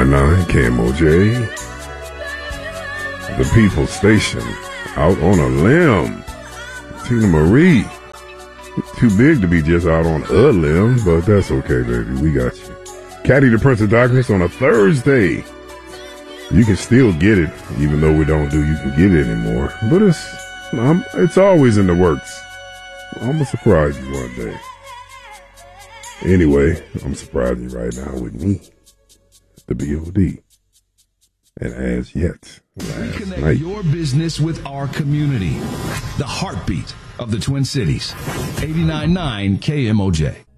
89.9 KMOJ, the People Station, out on a limb. Tina Marie, too big to be just out on a limb, but that's okay, baby. We got you. Caddy the Prince of Darkness on a Thursday. You can still get it, even though we don't do You Can Get It anymore. But it's always in the works. I'm gonna surprise you one day. Anyway, I'm surprising you right now with me, the B.O.D. And as yet, last night. Your business with our community. The heartbeat of the Twin Cities. 89.9 KMOJ.